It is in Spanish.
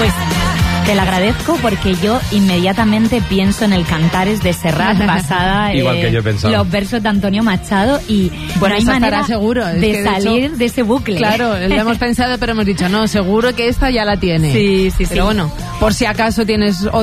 Pues te lo agradezco porque yo inmediatamente pienso en el Cantares de Serrat basada Igual que yo he pensado. los versos de Antonio Machado y bueno, no hay manera seguro. de salir de ese bucle. Claro, lo hemos pensado, pero hemos dicho, no, seguro que esta ya la tiene. Sí. Pero bueno, por si acaso tienes